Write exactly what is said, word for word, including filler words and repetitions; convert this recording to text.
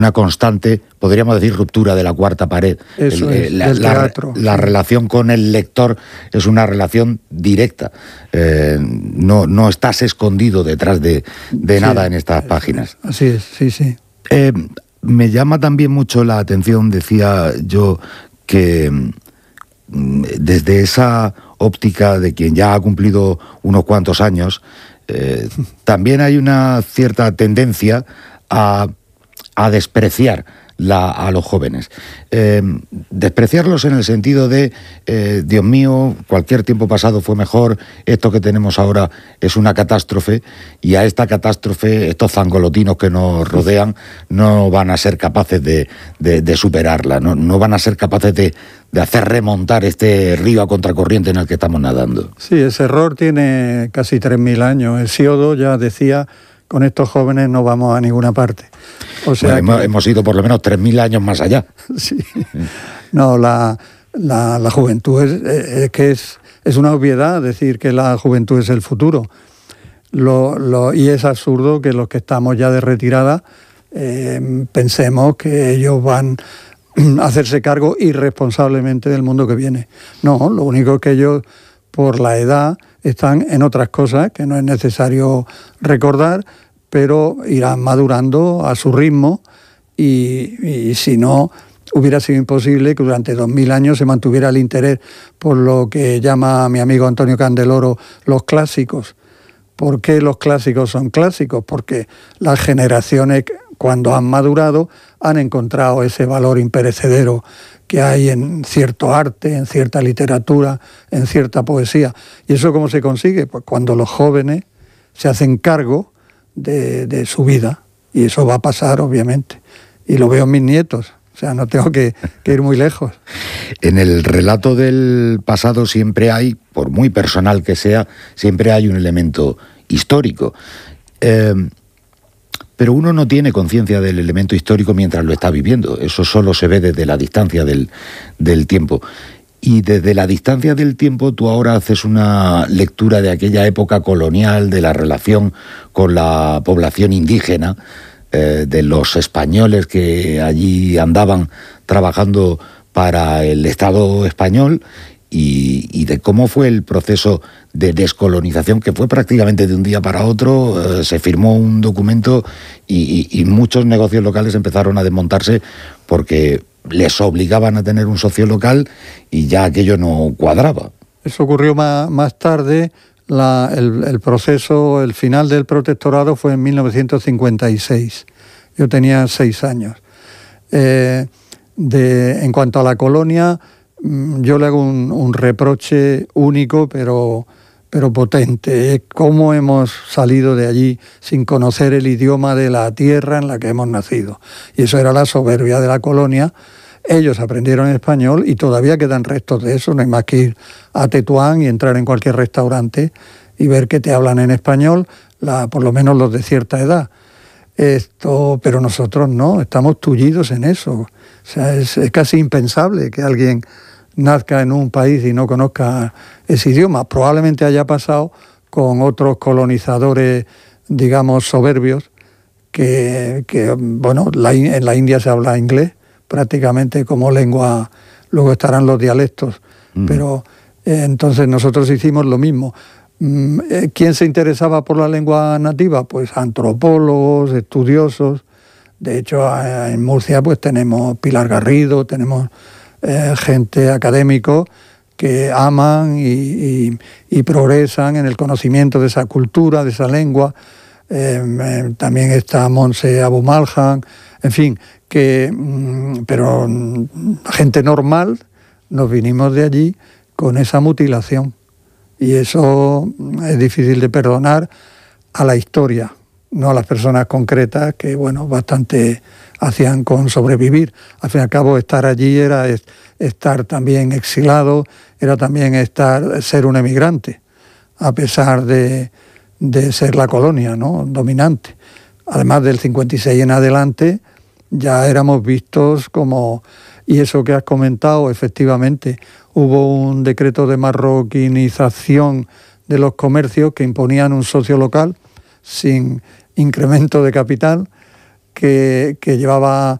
una constante, podríamos decir, ruptura de la cuarta pared. Eso el, es, la, del la, teatro. La relación con el lector es una relación directa. Eh, no, no estás escondido detrás de, de sí, nada en estas páginas. Así es, sí, sí. Eh, me llama también mucho la atención, decía yo, que desde esa óptica de quien ya ha cumplido unos cuantos años, eh, también hay una cierta tendencia a, a despreciar la, a los jóvenes. Eh, despreciarlos en el sentido de, eh, Dios mío, cualquier tiempo pasado fue mejor, esto que tenemos ahora es una catástrofe, y a esta catástrofe estos zangolotinos que nos rodean no van a ser capaces de, de, de superarla, no, no van a ser capaces de, de hacer remontar este río a contracorriente en el que estamos nadando. Sí, ese error tiene casi tres mil años. Hesíodo ya decía: con estos jóvenes no vamos a ninguna parte. O sea, bueno, que... hemos, hemos ido por lo menos tres mil años más allá. Sí. No, la, la, la juventud es, es que es, es una obviedad decir que la juventud es el futuro. Lo, lo, y es absurdo que los que estamos ya de retirada eh, pensemos que ellos van a hacerse cargo irresponsablemente del mundo que viene. No, lo único que ellos, por la edad, están en otras cosas que no es necesario recordar, pero irán madurando a su ritmo y, y si no, hubiera sido imposible que durante dos mil años se mantuviera el interés por lo que llama mi amigo Antonio Candeloro los clásicos. ¿Por qué los clásicos son clásicos? Porque las generaciones, cuando han madurado, han encontrado ese valor imperecedero que hay en cierto arte, en cierta literatura, en cierta poesía. ¿Y eso cómo se consigue? Pues cuando los jóvenes se hacen cargo de, de su vida. Y eso va a pasar, obviamente. Y lo veo en mis nietos. O sea, no tengo que, que ir muy lejos. En el relato del pasado siempre hay, por muy personal que sea, siempre hay un elemento histórico. Eh, pero uno no tiene conciencia del elemento histórico mientras lo está viviendo. Eso solo se ve desde la distancia del, del tiempo. Y desde la distancia del tiempo tú ahora haces una lectura de aquella época colonial, de la relación con la población indígena, eh, de los españoles que allí andaban trabajando para el Estado español, y, y de cómo fue el proceso de descolonización, que fue prácticamente de un día para otro. Eh, se firmó un documento y, y, y muchos negocios locales empezaron a desmontarse porque les obligaban a tener un socio local y ya aquello no cuadraba. Eso ocurrió más, más tarde. La, el, el proceso, el final del protectorado fue en mil novecientos cincuenta y seis. Yo tenía seis años. Eh, de, en cuanto a la colonia, yo le hago un, un reproche único, pero, pero potente. Cómo hemos salido de allí sin conocer el idioma de la tierra en la que hemos nacido. Y eso era la soberbia de la colonia. Ellos aprendieron español y todavía quedan restos de eso. No hay más que ir a Tetuán y entrar en cualquier restaurante y ver que te hablan en español, la, por lo menos los de cierta edad. Esto, pero nosotros no, estamos tullidos en eso. O sea, es, es casi impensable que alguien nazca en un país y no conozca ese idioma. Probablemente haya pasado con otros colonizadores, digamos, soberbios, que, que bueno, la, en la India se habla inglés prácticamente como lengua, luego estarán los dialectos, mm. pero eh, entonces nosotros hicimos lo mismo. ¿Quién se interesaba por la lengua nativa? Pues antropólogos, estudiosos. De hecho, en Murcia pues tenemos Pilar Garrido, tenemos eh, gente académico que aman y, y, y progresan en el conocimiento de esa cultura, de esa lengua. Eh, eh, también está Montse Abumalhan, en fin, que, mm, pero mm, gente normal, nos vinimos de allí con esa mutilación. Y eso es difícil de perdonar a la historia, no a las personas concretas que, bueno, bastante hacían con sobrevivir. Al fin y al cabo, estar allí era estar también exilado, era también estar, ser un emigrante, a pesar de, de ser la colonia, ¿no?, dominante. Además del cincuenta y seis en adelante, ya éramos vistos como... Y eso que has comentado, efectivamente, hubo un decreto de marroquinización de los comercios que imponían un socio local sin incremento de capital, que, que llevaba